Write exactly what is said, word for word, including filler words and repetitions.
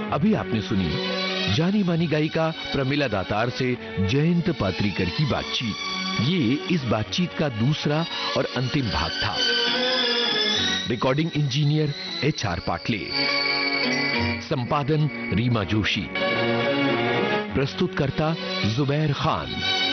अभी आपने सुनी जानी मानी गायिका प्रमिला दातार से जयंत पात्रीकर की बातचीत। ये इस बातचीत का दूसरा और अंतिम भाग था। Recording engineer H R Patle, संपादन रीमा जोशी, प्रस्तुतकर्ता जुबैर खान।